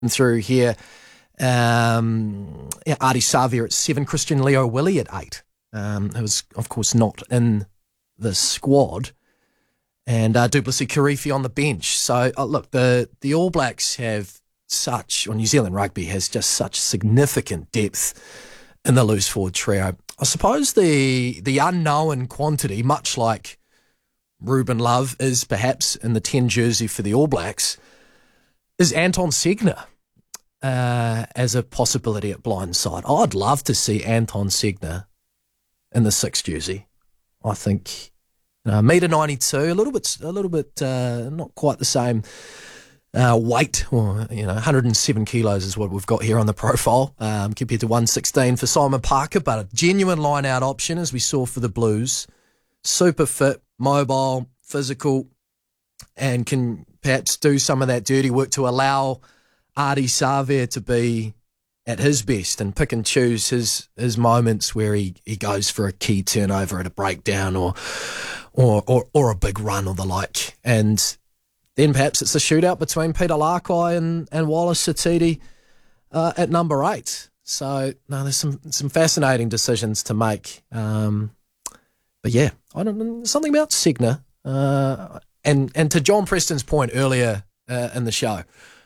through here. Ardie Savea at 7, Christian Leo Willie at 8. Who was, of course, not in the squad. And Duplessis Kirifi on the bench. So, look, the All Blacks have or New Zealand Rugby has just such significant depth in the loose forward trio. I suppose the unknown quantity, much like Ruben Love is perhaps in the 10 jersey for the All Blacks, is Anton Segner as a possibility at blindside. I'd love to see Anton Segner in the 6 jersey. I think metre 92, a little bit not quite the same weight, or 107 kilos is what we've got here on the profile, compared to 116 for Simon Parker, but a genuine line-out option, as we saw for the Blues. Super fit, mobile, physical, and can perhaps do some of that dirty work to allow Ardie Savea to be at his best and pick and choose his moments where he goes for a key turnover at a breakdown or a big run or the like. And then perhaps it's a shootout between Peter Larkai and Wallace Satiti at number 8. So, no, there's some fascinating decisions to make. But yeah, I don't know, something about Segner. And to John Preston's point earlier in the show,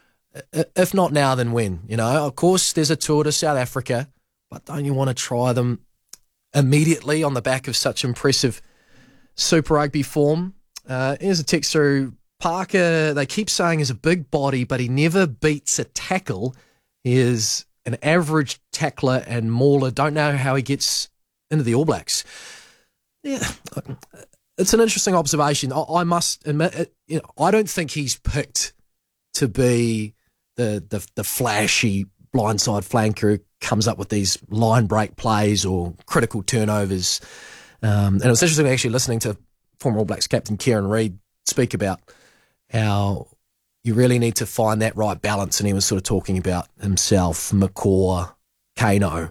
if not now, then when? Of course, there's a tour to South Africa, but don't you want to try them immediately on the back of such impressive Super Rugby form? Here's a text through. Parker, they keep saying, is a big body, but he never beats a tackle. He is an average tackler and mauler. Don't know how he gets into the All Blacks. Yeah, it's an interesting observation. I must admit, I don't think he's picked to be the flashy blindside flanker who comes up with these line break plays or critical turnovers. And it was interesting actually listening to former All Blacks captain Kieran Reid speak about how you really need to find that right balance. And he was sort of talking about himself, McCaw, Kano,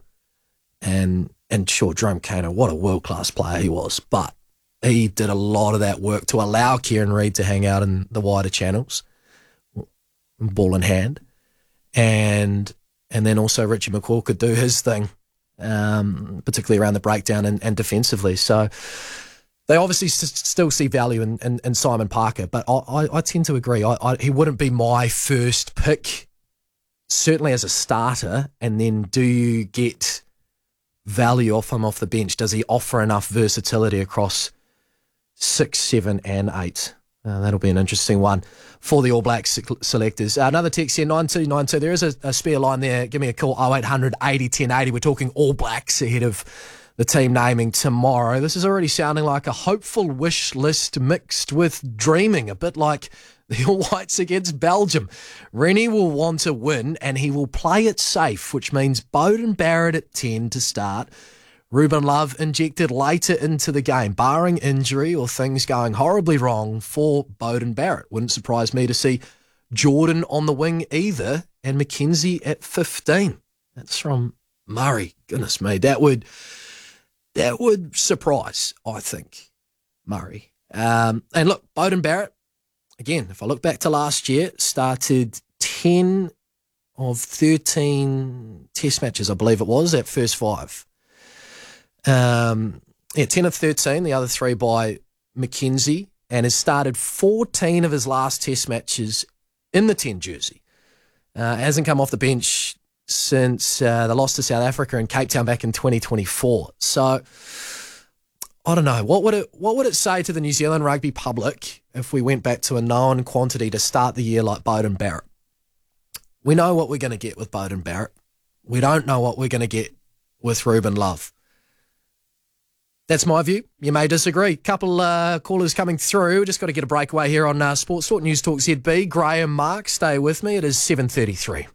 and sure, Jerome Kano, what a world-class player he was. But he did a lot of that work to allow Kieran Reid to hang out in the wider channels, ball in hand. And then also Richie McCaw could do his thing, particularly around the breakdown and defensively. So they obviously still see value in Simon Parker, but I tend to agree. He wouldn't be my first pick, certainly as a starter. And then do you get value off him off the bench? Does he offer enough versatility across 6, 7 and 8? That'll be an interesting one for the All Blacks selectors. Another text here, 9292. There is a spare line there. Give me a call, 0800 80 10 80. We're talking All Blacks ahead of the team naming tomorrow. This is already sounding like a hopeful wish list mixed with dreaming, a bit like the All Whites against Belgium. Rennie will want to win, and he will play it safe, which means Beauden Barrett at 10 to start. Ruben Love injected later into the game, barring injury or things going horribly wrong for Beauden Barrett. Wouldn't surprise me to see Jordan on the wing either, and McKenzie at 15. That's from Murray. Goodness me, that would surprise, I think, Murray. And look, Beauden Barrett, again, if I look back to last year, started 10 of 13 test matches, I believe it was, at first 5. 10 of 13, the other 3 by McKenzie, and has started 14 of his last test matches in the 10 jersey. Hasn't come off the bench since the loss to South Africa in Cape Town back in 2024. So I don't know. What would it say to the New Zealand rugby public if we went back to a known quantity to start the year like Beauden Barrett? We know what we're going to get with Beauden Barrett. We don't know what we're going to get with Ruben Love. That's my view. You may disagree. Couple callers coming through. Just got to get a breakaway here on Sports Talk News Talk ZB. Graham Mark, stay with me. It is 7:33.